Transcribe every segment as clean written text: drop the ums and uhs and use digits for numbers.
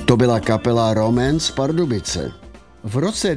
To byla kapela Romen z Pardubice. V roce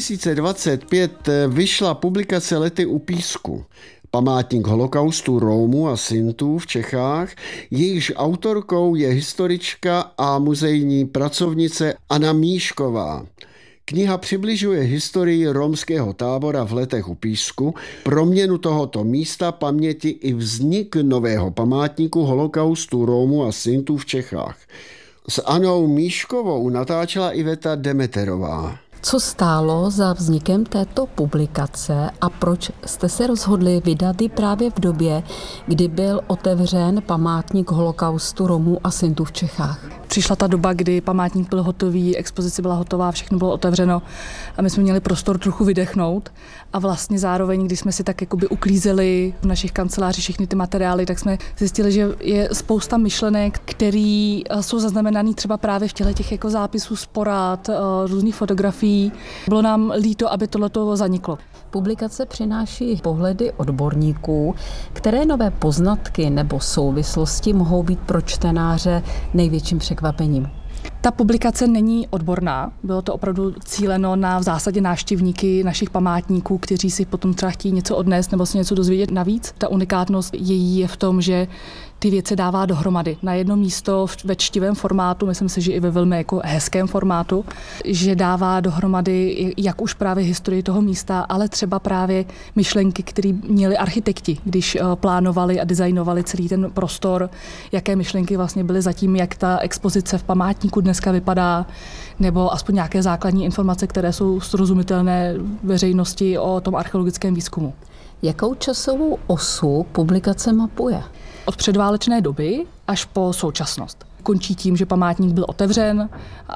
2025 vyšla publikace Lety u písku. Památník holokaustu Romů a Sintů v Čechách, jejíž autorkou je historička a muzejní pracovnice Anna Míšková. Kniha přibližuje historii romského tábora v Letech u písku, proměnu tohoto místa paměti i vznik nového památníku holokaustu Romů a Sintů v Čechách. S Annou Míškovou natáčela Iveta Demeterová. Co stálo za vznikem této publikace a proč jste se rozhodli vydat ji právě v době, kdy byl otevřen památník holokaustu Romů a Sintů v Čechách? Přišla ta doba, kdy památník byl hotový, expozice byla hotová, všechno bylo otevřeno a my jsme měli prostor trochu vydechnout a vlastně zároveň, když jsme si tak jakoby uklízeli v našich kancelářích všechny ty materiály, tak jsme zjistili, že je spousta myšlenek, které jsou zaznamenané třeba právě v těch jako zápisů z porad, různých fotografií. Bylo nám líto, aby tohleto zaniklo. Publikace přináší pohledy odborníků, které nové poznatky nebo souvislosti mohou být pro čtenáře největším překvapením. Ta publikace není odborná, bylo to opravdu cíleno na v zásadě návštěvníky našich památníků, kteří si potom třeba chtějí něco odnést nebo si něco dozvědět navíc. Ta unikátnost její je v tom, že ty věci dává dohromady na jedno místo ve čtivém formátu, myslím si, že i ve velmi jako hezkém formátu, že dává dohromady jak už právě historii toho místa, ale třeba právě myšlenky, které měli architekti, když plánovali a designovali celý ten prostor, jaké myšlenky vlastně byly zatím, jak ta expozice v památníku dneska vypadá, nebo aspoň nějaké základní informace, které jsou srozumitelné veřejnosti o tom archeologickém výzkumu. Jakou časovou osu publikace mapuje? Od předválečné doby až po současnost. Končí tím, že památník byl otevřen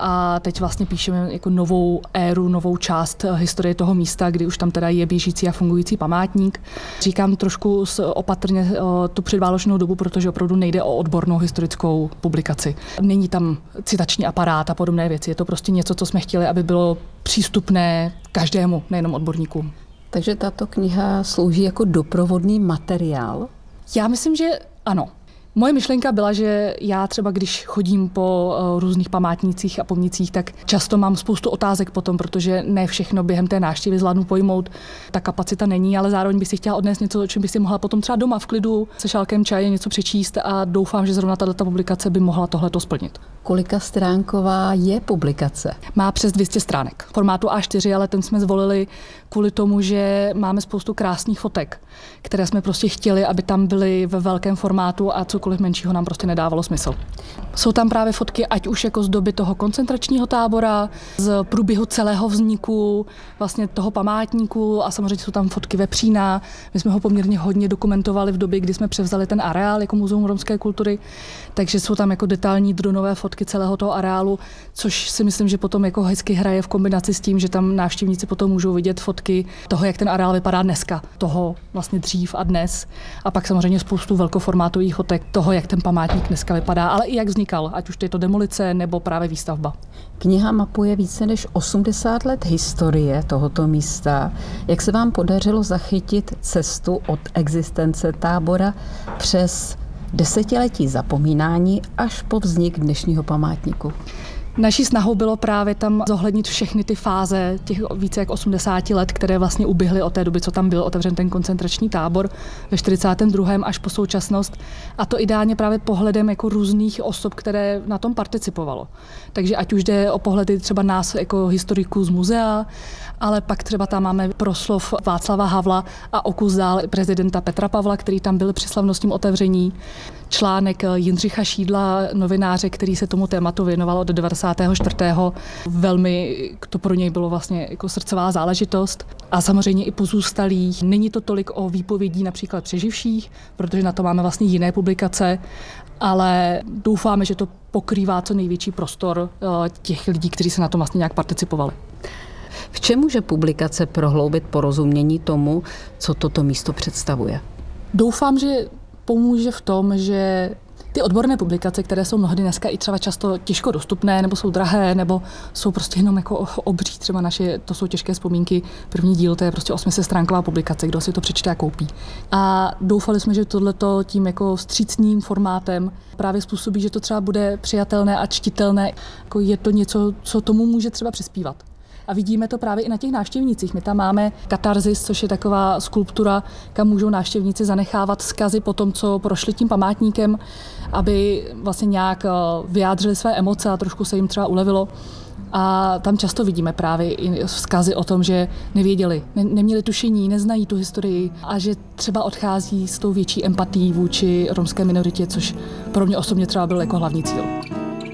a teď vlastně píšeme jako novou éru, novou část historie toho místa, kdy už tam teda je běžící a fungující památník. Říkám trošku opatrně tu předválečnou dobu, protože opravdu nejde o odbornou historickou publikaci. Není tam citační aparát a podobné věci. Je to prostě něco, co jsme chtěli, aby bylo přístupné každému, nejenom odborníkům. Takže tato kniha slouží jako doprovodný materiál? Já myslím, že ano. Moje myšlenka byla, že já třeba, když chodím po různých památnících a pomnicích, tak často mám spoustu otázek potom, protože ne všechno během té návštěvy zvládnu pojmout. Ta kapacita není, ale zároveň bych si chtěla odnést něco, o čem bych si mohla potom třeba doma v klidu se šálkem čaje něco přečíst a doufám, že zrovna tato publikace by mohla tohleto splnit. Kolika stránková je publikace? Má přes 200 stránek. Formátu A4, ale ten jsme zvolili kvůli tomu, že máme spoustu krásných fotek, které jsme prostě chtěli, aby tam byly ve velkém formátu a cokoliv menšího nám prostě nedávalo smysl. Jsou tam právě fotky, ať už jako z doby toho koncentračního tábora, z průběhu celého vzniku vlastně toho památníku a samozřejmě jsou tam fotky vepřína. My jsme ho poměrně hodně dokumentovali v době, kdy jsme převzali ten areál jako Muzeum romské kultury, takže jsou tam jako detailní dronové fotky celého toho areálu, což si myslím, že potom jako hezky hraje v kombinaci s tím, že tam návštěvníci potom můžou vidět fotky toho, jak ten areál vypadá dneska, toho vlastně dřív a dnes. A pak samozřejmě spoustu velkoformátových fotek toho, jak ten památník dneska vypadá, ale i jak vznikal, ať už je to demolice nebo právě výstavba. Kniha mapuje více než 80 let historie tohoto místa. Jak se vám podařilo zachytit cestu od existence tábora přes desetiletí zapomínání až po vznik dnešního památníku? Naší snahou bylo právě tam zohlednit všechny ty fáze těch více jak 80 let, které vlastně uběhly od té doby, co tam byl otevřen ten koncentrační tábor ve 42. až po současnost. A to ideálně právě pohledem jako různých osob, které na tom participovalo. Takže ať už jde o pohledy třeba nás jako historiků z muzea, ale pak třeba tam máme proslov Václava Havla a o kus dál prezidenta Petra Pavla, který tam byl při slavnostním otevření. Článek Jindřicha Šídla, novináře, který se tomu tématu věnoval od 94. Velmi to pro něj bylo vlastně jako srdcová záležitost. A samozřejmě i pozůstalých. Není to tolik o výpovědí například přeživších, protože na to máme vlastně jiné publikace, ale doufáme, že to pokrývá co největší prostor těch lidí, kteří se na tom vlastně nějak participovali. V čem může publikace prohloubit porozumění tomu, co toto místo představuje? Doufám, že pomůže v tom, že Ty odborné publikace, které jsou mnohdy dneska i třeba často těžko dostupné, nebo jsou drahé, nebo jsou prostě jenom jako obří, třeba naše, to jsou těžké vzpomínky, první díl, to je prostě 800stránková publikace, kdo si to přečte a koupí. A doufali jsme, že tohleto tím jako vstřícným formátem právě způsobí, že to třeba bude přijatelné a čtitelné, jako je to něco, co tomu může třeba přispívat. A vidíme to právě i na těch návštěvnících. My tam máme katarzis, což je taková skulptura, kam můžou návštěvníci zanechávat vzkazy po tom, co prošli tím památníkem, aby vlastně nějak vyjádřili své emoce a trošku se jim třeba ulevilo. A tam často vidíme právě i vzkazy o tom, že nevěděli, neměli tušení, neznají tu historii a že třeba odchází s tou větší empatií vůči romské minoritě, což pro mě osobně třeba byl jako hlavní cíl.